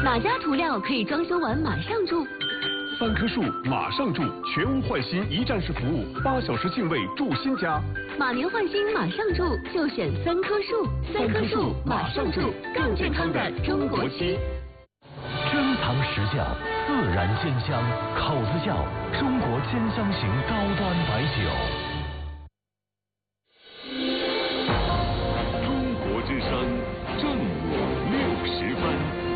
哪家涂料可以装修完马上住 ？3棵树马上住，全屋换新一站式服务，8小时净位住新家。 马年换新马上住，就选3棵树。3棵树马上住，更健康的中国区。 珍藏实窖，自然鲜香，口子窖，中国鲜香型高端白酒。 中国之声正午60分。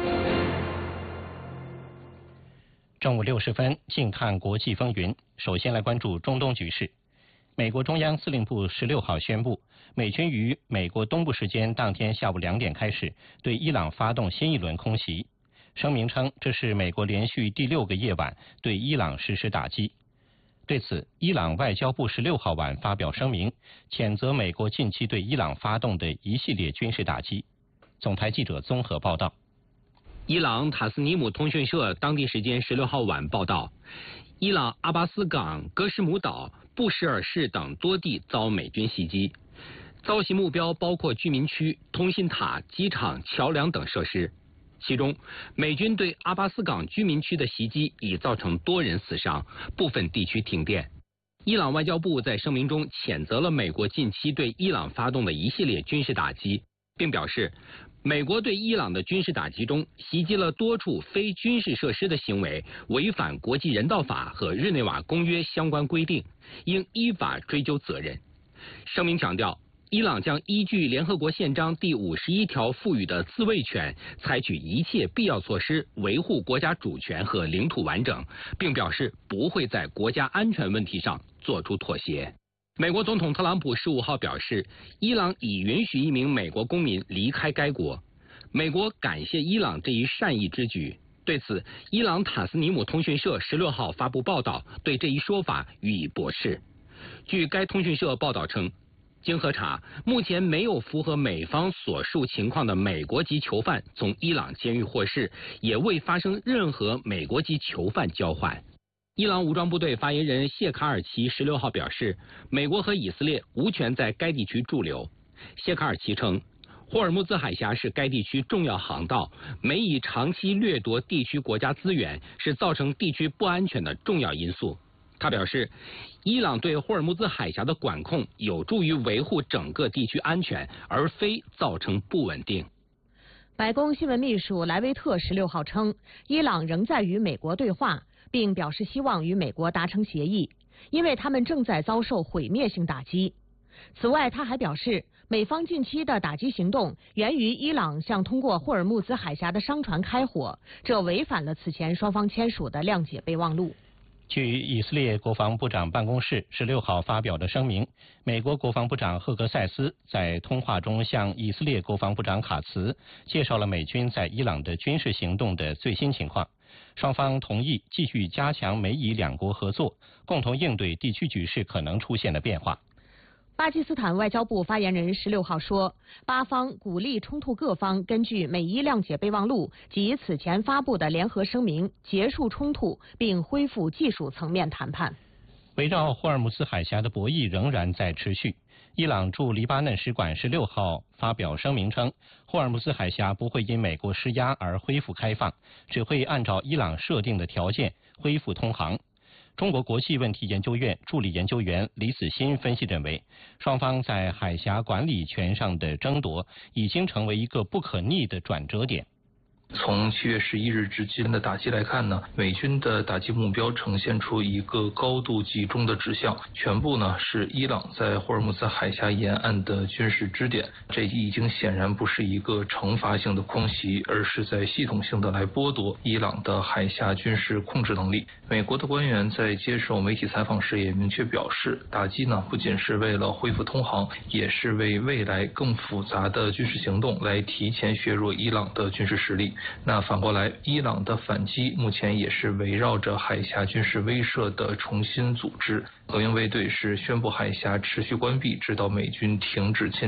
正午60分，静看国际风云。首先来关注中东局势。美国中央司令部16号宣布，美军于美国东部时间当天下午2点开始对伊朗发动新一轮空袭。声明称，这是美国连续第6个夜晚对伊朗实施打击。对此，伊朗外交部16号晚发表声明，谴责美国近期对伊朗发动的一系列军事打击。总台记者综合报道。 伊朗塔斯尼姆通讯社当地时间16号晚报道，伊朗阿巴斯港、格什姆岛、布什尔市等多地遭美军袭击，遭袭目标包括居民区、通信塔、机场、桥梁等设施。其中，美军对阿巴斯港居民区的袭击已造成多人死伤，部分地区停电。伊朗外交部在声明中谴责了美国近期对伊朗发动的一系列军事打击，并表示，美国对伊朗的军事打击中袭击了多处非军事设施的行为，违反国际人道法和日内瓦公约相关规定，应依法追究责任。声明强调，伊朗将依据联合国宪章第51条赋予的自卫权，采取一切必要措施维护国家主权和领土完整，并表示不会在国家安全问题上做出妥协。美国总统特朗普15号表示，伊朗已允许1名美国公民离开该国。美国感谢伊朗这一善意之举。对此，伊朗塔斯尼姆通讯社16号发布报道，对这一说法予以驳斥。据该通讯社报道称，经核查，目前没有符合美方所述情况的美国籍囚犯从伊朗监狱获释，也未发生任何美国籍囚犯交换。伊朗武装部队发言人谢卡尔奇16号表示，美国和以色列无权在该地区驻留。谢卡尔奇称，霍尔木兹海峡是该地区重要航道，美以长期掠夺地区国家资源是造成地区不安全的重要因素。他表示，伊朗对霍尔木兹海峡的管控有助于维护整个地区安全，而非造成不稳定。 白宫新闻秘书莱维特16号称，伊朗仍在与美国对话，并表示希望与美国达成协议，因为他们正在遭受毁灭性打击。此外，他还表示，美方近期的打击行动源于伊朗向通过霍尔木兹海峡的商船开火，这违反了此前双方签署的谅解备忘录。 据以色列国防部长办公室16号发表的声明，美国国防部长赫格塞斯在通话中向以色列国防部长卡茨介绍了美军在伊朗的军事行动的最新情况，双方同意继续加强美以两国合作，共同应对地区局势可能出现的变化。 巴基斯坦外交部发言人16号说，巴方鼓励冲突各方根据美伊谅解备忘录及此前发布的联合声明结束冲突，并恢复技术层面谈判。 围绕霍尔木兹海峡的博弈仍然在持续。伊朗驻黎巴嫩使馆16号发表声明称，霍尔木兹海峡不会因美国施压而恢复开放，只会按照伊朗设定的条件恢复通航。中国国际问题研究院助理研究员李子欣分析认为，双方在海峡管理权上的争夺已经成为一个不可逆的转折点。 从7月11日至今的打击来看呢，美军的打击目标呈现出一个高度集中的指向，全部呢是伊朗在霍尔木兹海峡沿岸的军事支点。这已经显然不是一个惩罚性的空袭，而是在系统性的来剥夺伊朗的海峡军事控制能力。美国的官员在接受媒体采访时也明确表示，打击呢不仅是为了恢复通航，也是为未来更复杂的军事行动来提前削弱伊朗的军事实力。那反过来，伊朗的反击目前也是围绕着海峡军事威慑的重新组织。俄英卫队是宣布海峡持续关闭，直到美军停止侵略。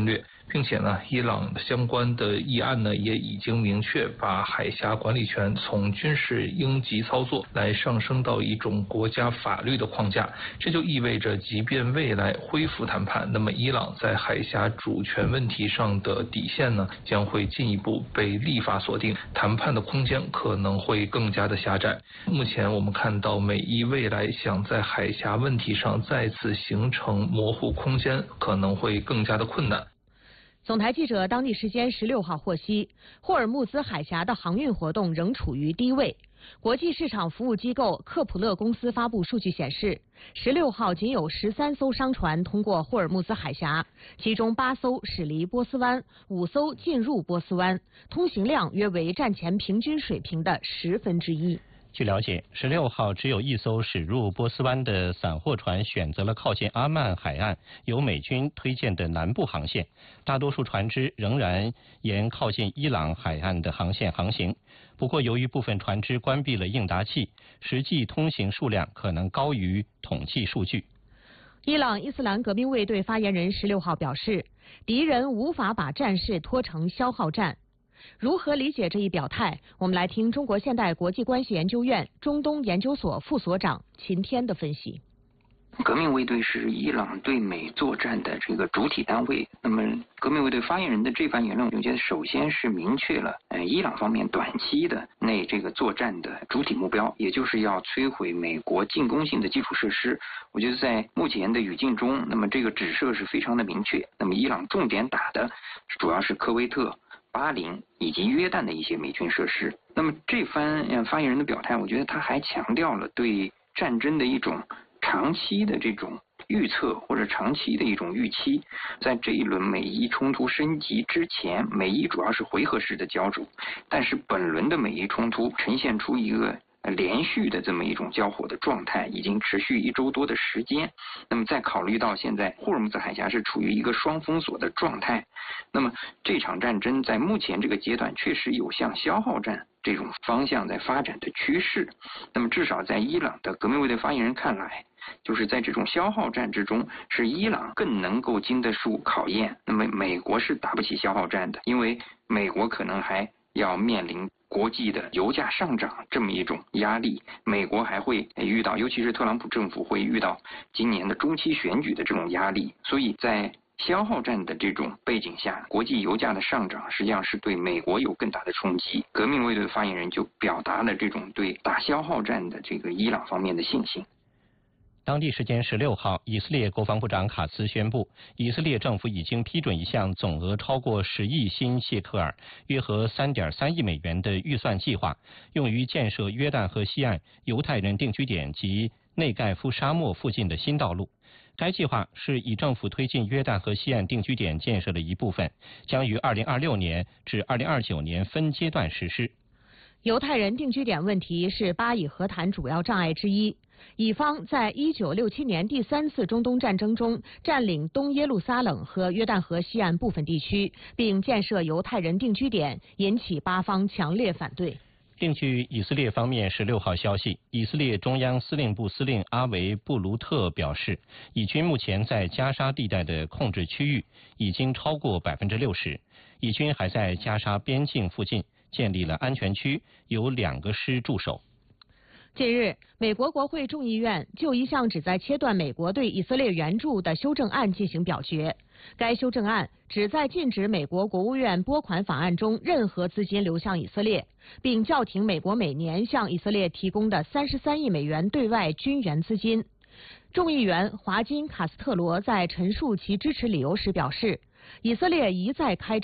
并且呢，伊朗相关的议案呢也已经明确把海峡管理权从军事应急操作来上升到一种国家法律的框架。这就意味着，即便未来恢复谈判，那么伊朗在海峡主权问题上的底线呢将会进一步被立法锁定，谈判的空间可能会更加的狭窄。目前我们看到，美伊未来想在海峡问题上再次形成模糊空间，可能会更加的困难。 总台记者当地时间16号获悉，霍尔木兹海峡的航运活动仍处于低位。国际市场服务机构克普勒公司发布数据显示，16号仅有13艘商船通过霍尔木兹海峡，其中8艘驶离波斯湾，5艘进入波斯湾，通行量约为战前平均水平的1/10。 据了解，16号只有1艘驶入波斯湾的散货船选择了靠近阿曼海岸由美军推荐的南部航线，大多数船只仍然沿靠近伊朗海岸的航线航行。不过，由于部分船只关闭了应答器，实际通行数量可能高于统计数据。 伊朗伊斯兰革命卫队发言人16号表示，敌人无法把战事拖成消耗战。如何理解这一表态？我们来听中国现代国际关系研究院中东研究所副所长秦天的分析。 革命卫队是伊朗对美作战的这个主体单位。那么，革命卫队发言人的这番言论，我觉得首先是明确了伊朗方面短期的这个作战的主体目标，也就是要摧毁美国进攻性的基础设施。我觉得在目前的语境中，那么这个指涉是非常的明确。那么，伊朗重点打的主要是科威特、巴林以及约旦的一些美军设施。那么这番发言人的表态，我觉得他还强调了对战争的一种长期的这种预测或者长期的一种预期。在这一轮美伊冲突升级之前，美伊主要是回合式的交手，但是本轮的美伊冲突呈现出一个连续的这么一种交火的状态，已经持续1周多的时间。那么再考虑到现在霍尔木兹海峡是处于一个双封锁的状态，那么这场战争在目前这个阶段确实有向消耗战这种方向在发展的趋势。那么至少在伊朗的革命卫队发言人看来，就是在这种消耗战之中，是伊朗更能够经得住考验。那么美国是打不起消耗战的，因为美国可能还要面临国际的油价上涨这么一种压力，美国还会遇到，尤其是特朗普政府会遇到今年的中期选举的这种压力。所以在消耗战的这种背景下，国际油价的上涨实际上是对美国有更大的冲击。革命卫队发言人就表达了这种对打消耗战的这个伊朗方面的信心。 当地时间16号，以色列国防部长卡茨宣布，以色列政府已经批准一项总额超过10亿新谢克尔（约合3.3亿美元）的预算计划，用于建设约旦河西岸犹太人定居点及内盖夫沙漠附近的新道路。该计划是以政府推进约旦河西岸定居点建设的一部分，将于2026年至2029年分阶段实施。 犹太人定居点问题是巴以和谈主要障碍之一。以方在1967年第3次中东战争中占领东耶路撒冷和约旦河西岸部分地区，并建设犹太人定居点，引起巴方强烈反对。 另据以色列方面16号消息，以色列中央司令部司令阿维布卢特表示，以军目前在加沙地带的控制区域已经超过60%，以军还在加沙边境附近建立了安全区，有2个师驻守。 近日，美国国会众议院就一项旨在切断美国对以色列援助的修正案进行表决。该修正案旨在禁止美国国务院拨款法案中任何资金流向以色列，并叫停美国每年向以色列提供的33亿美元对外军援资金。众议员华金·卡斯特罗在陈述其支持理由时表示，以色列一再开战